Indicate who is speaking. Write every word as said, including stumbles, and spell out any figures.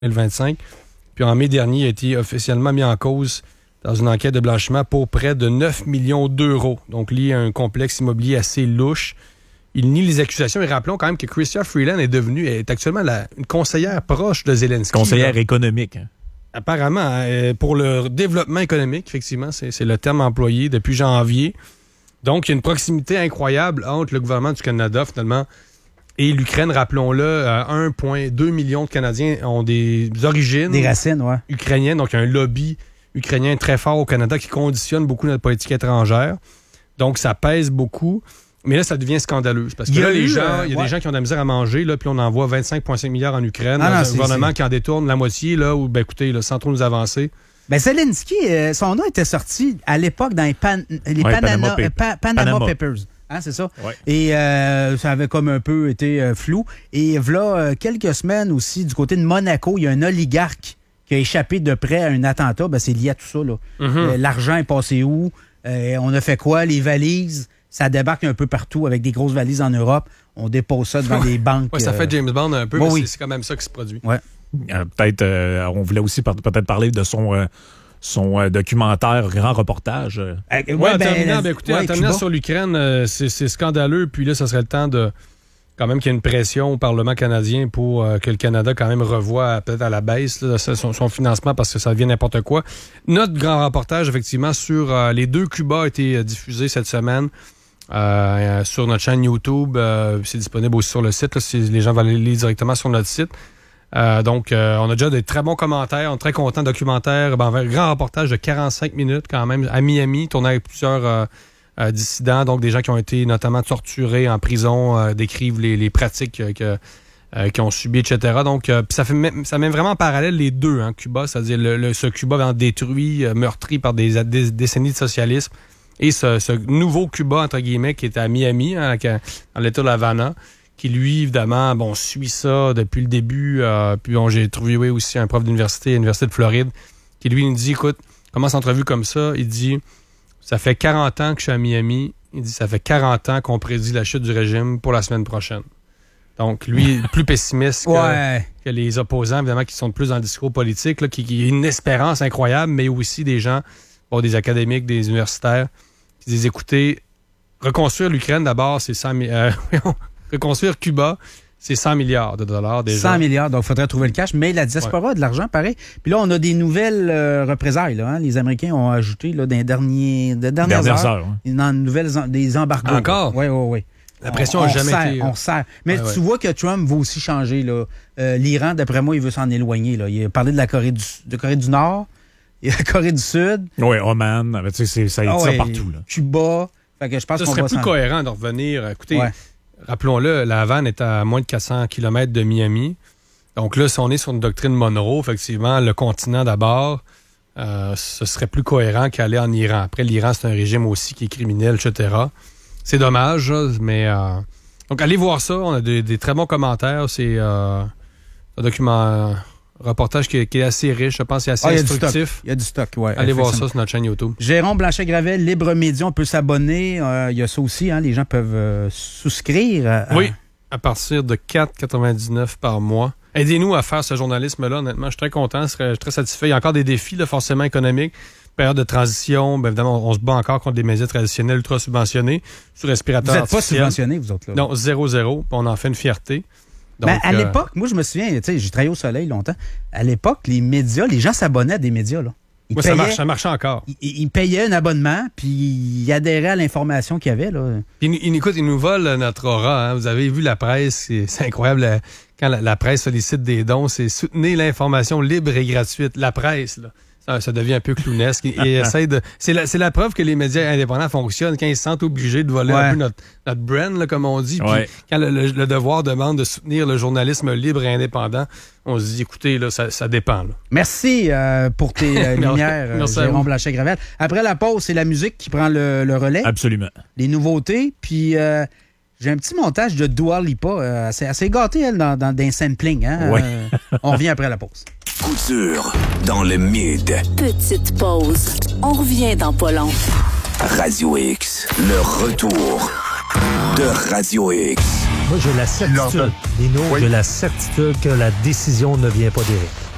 Speaker 1: deux mille vingt-cinq. Puis en mai dernier, il a été officiellement mis en cause dans une enquête de blanchiment pour près de neuf millions d'euros. Donc, lié à un complexe immobilier assez louche. Il nie les accusations. Et rappelons quand même que Chrystia Freeland est devenue, est actuellement la, une conseillère proche de Zelensky.
Speaker 2: Conseillère
Speaker 1: là.
Speaker 2: économique. Hein.
Speaker 1: Apparemment, euh, pour le développement économique, effectivement, c'est, c'est le terme employé depuis janvier. Donc, il y a une proximité incroyable entre le gouvernement du Canada, finalement, et l'Ukraine. Rappelons-le, euh, un virgule deux million de Canadiens ont des origines
Speaker 3: des racines, ouais.
Speaker 1: ukrainiennes. Donc, il y a un lobby ukrainien très fort au Canada qui conditionne beaucoup notre politique étrangère. Donc, ça pèse beaucoup. Mais là, ça devient scandaleux. Parce que là, les gens, euh, il y a ouais. des gens qui ont de la misère à manger, là, puis on envoie vingt-cinq virgule cinq milliards en Ukraine. Ah, dans non, un gouvernement c'est... qui en détourne la moitié, là, où, ben, écoutez, là, sans trop nous avancer.
Speaker 3: Ben, Zelensky, euh, son nom était sorti à l'époque dans les, pan- les ouais, Panama, Panama, euh, pa- Panama, Panama Papers. Hein, c'est ça?
Speaker 2: Ouais.
Speaker 3: Et euh, ça avait comme un peu été euh, flou. Et voilà, euh, quelques semaines aussi, du côté de Monaco, il y a un oligarque qui a échappé de près à un attentat. Ben, c'est lié à tout ça, là. Mm-hmm. Euh, l'argent est passé où? Euh, on a fait quoi? Les valises? Ça débarque un peu partout avec des grosses valises en Europe. On dépose ça devant des banques.
Speaker 1: Oui, ça fait James Bond un peu,
Speaker 3: bon,
Speaker 1: mais
Speaker 3: oui.
Speaker 1: c'est, c'est quand même ça qui se produit.
Speaker 3: Ouais.
Speaker 2: Euh, peut-être, euh, on voulait aussi par- peut-être parler de son, euh, son euh, documentaire Grand Reportage. Euh,
Speaker 1: ouais, ouais, en ben, terminant, ben, écoutez, ouais, en terminant sur l'Ukraine, euh, c'est, c'est scandaleux. Puis là, ça serait le temps de quand même qu'il y ait une pression au Parlement canadien pour euh, que le Canada quand même revoie peut-être à la baisse là, son, son financement parce que ça devient n'importe quoi. Notre grand reportage, effectivement, sur euh, les deux Cuba a été euh, diffusé cette semaine. Euh, sur notre chaîne YouTube. Euh, c'est disponible aussi sur le site. Là, si les gens veulent aller lire directement sur notre site. Euh, donc, euh, on a déjà des très bons commentaires. On est très contents. Documentaire, ben, un grand reportage de quarante-cinq minutes quand même à Miami, tourné avec plusieurs euh, euh, dissidents, donc des gens qui ont été notamment torturés en prison, euh, décrivent les, les pratiques euh, que, euh, qu'ils ont subies, et cetera. Donc, euh, ça fait même, ça met vraiment en parallèle les deux, hein, Cuba, c'est-à-dire le, le, ce Cuba vraiment détruit, euh, meurtri par des, des décennies de socialisme. Et ce, ce nouveau Cuba, entre guillemets, qui est à Miami, hein, dans l'État de l'Havana, qui, lui, évidemment, bon, suit ça depuis le début. Euh, puis bon, j'ai trouvé oui, aussi un prof d'université, à l'Université de Floride, qui, lui, nous dit, écoute, commence l'entrevue comme ça. Il dit, ça fait quarante ans que je suis à Miami. Il dit, ça fait quarante ans qu'on prédit la chute du régime pour la semaine prochaine. Donc, lui, plus pessimiste que,
Speaker 3: ouais.
Speaker 1: que les opposants, évidemment, qui sont plus dans le discours politique, là, qui, qui a une espérance incroyable, mais aussi des gens, bon, des académiques, des universitaires, qui disent, écoutez, reconstruire l'Ukraine, d'abord, c'est cent mille... Euh, reconstruire Cuba, c'est cent milliards de dollars déjà.
Speaker 3: cent milliards, donc il faudrait trouver le cash. Mais la diaspora ouais. a de l'argent, pareil. Puis là, on a des nouvelles euh, représailles. Là, hein. Les Américains ont ajouté là, dans les derniers, de dernières, dernières heures, heures ouais. dans nouvelles, des embargos.
Speaker 1: Encore?
Speaker 3: Oui, oui, oui.
Speaker 1: La pression n'a jamais
Speaker 3: serre,
Speaker 1: été...
Speaker 3: On serre. Mais ouais, tu ouais. vois que Trump va aussi changer. Là. Euh, L'Iran, d'après moi, il veut s'en éloigner. Là. Il a parlé de la Corée du, de Corée du Nord. Il y a la Corée du Sud.
Speaker 2: Oui, Oman. Tu sais, ça y tire ah ouais, partout. Là.
Speaker 3: Cuba. Fait que je pense
Speaker 1: ça
Speaker 3: qu'on
Speaker 1: serait
Speaker 3: va
Speaker 1: plus
Speaker 3: s'en...
Speaker 1: cohérent de revenir. Écoutez,
Speaker 3: ouais.
Speaker 1: rappelons-le, la Havane est à moins de quatre cents kilomètres de Miami. Donc là, si on est sur une doctrine Monroe, effectivement, le continent d'abord, euh, ce serait plus cohérent qu'aller en Iran. Après, l'Iran, c'est un régime aussi qui est criminel, et cetera. C'est dommage, mais... Euh... Donc, allez voir ça. On a des, des très bons commentaires. C'est euh, un document... reportage qui est, qui est assez riche, je pense, c'est assez ah, instructif.
Speaker 3: Il y a du stock, oui.
Speaker 1: Allez voir ça sur notre chaîne YouTube.
Speaker 3: Jérôme Blanchet-Gravel, Libre Média, on peut s'abonner. Euh, il y a ça aussi, hein, les gens peuvent euh, souscrire. À...
Speaker 1: Oui, à partir de quatre dollars quatre-vingt-dix-neuf par mois. Aidez-nous à faire ce journalisme-là, honnêtement. Je suis très content, je suis très satisfait. Il y a encore des défis, là, forcément économiques. Période de transition, bien évidemment, on se bat encore contre des médias traditionnels ultra subventionnés, sous respirateur
Speaker 3: Vous n'êtes pas subventionnés, vous autres, là?
Speaker 1: Non, zéro, zéro. On en fait une fierté. Donc,
Speaker 3: ben, à
Speaker 1: euh...
Speaker 3: l'époque, moi, je me souviens, tu sais, j'ai travaillé au Soleil longtemps. À l'époque, les médias, les gens s'abonnaient à des médias, là.
Speaker 1: Ils oui, payaient, ça marche, ça marchait encore.
Speaker 3: Ils, ils payaient un abonnement, puis ils adhéraient à l'information qu'il y avait, là.
Speaker 1: Puis, ils, écoute, ils nous volent notre aura, hein. Vous avez vu la presse, c'est, c'est incroyable. Quand la, la presse sollicite des dons, c'est soutenez l'information libre et gratuite. La presse, là. Ça, ça devient un peu clownesque. Et, et essaie de, c'est, la, c'est la preuve que les médias indépendants fonctionnent quand ils se sentent obligés de voler ouais. un peu notre, notre brand, là, comme on dit. Puis
Speaker 2: ouais.
Speaker 1: quand le, le, le devoir demande de soutenir le journalisme libre et indépendant, on se dit, écoutez, là, ça, ça dépend. Là.
Speaker 3: Merci euh, pour tes euh, lumières, euh, Jérôme Blanchet-Gravel. Après la pause, c'est la musique qui prend le, le relais.
Speaker 2: Absolument.
Speaker 3: Les nouveautés, puis... Euh, j'ai un petit montage de Dua Lipa. Euh, assez, assez gâté, elle, dans, dans, dans un sampling. Hein?
Speaker 2: Ouais.
Speaker 3: Euh, on revient après la pause.
Speaker 4: Couture dans le mid.
Speaker 5: Petite pause. On revient dans pas long.
Speaker 4: Radio X, le retour de Radio X.
Speaker 6: Moi, j'ai la certitude, Lino, oui. j'ai la certitude que la décision ne vient pas d'Éric.